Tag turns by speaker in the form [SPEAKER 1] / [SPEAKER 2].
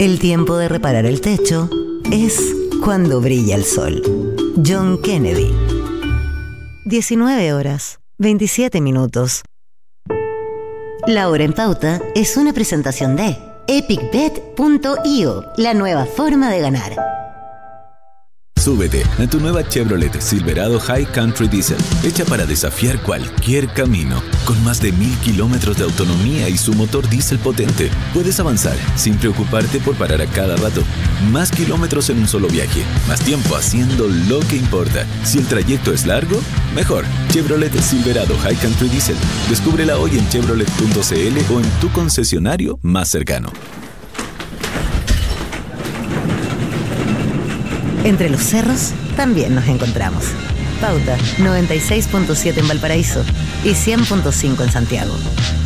[SPEAKER 1] El tiempo de reparar el techo es cuando brilla el sol. John Kennedy. 19 horas, 27 minutos. La hora en pauta es una presentación de EpicBet.io, la nueva forma de ganar.
[SPEAKER 2] Súbete a tu nueva Chevrolet Silverado High Country Diesel, hecha para desafiar cualquier camino. Con más de 1000 kilómetros de autonomía y su motor diésel potente, puedes avanzar sin preocuparte por parar a cada rato. Más kilómetros en un solo viaje, más tiempo haciendo lo que importa. Si el trayecto es largo, mejor. Chevrolet Silverado High Country Diesel. Descúbrela hoy en chevrolet.cl o en tu concesionario más cercano.
[SPEAKER 1] Entre los cerros también nos encontramos. Pauta 96.7 en Valparaíso y 100.5 en Santiago.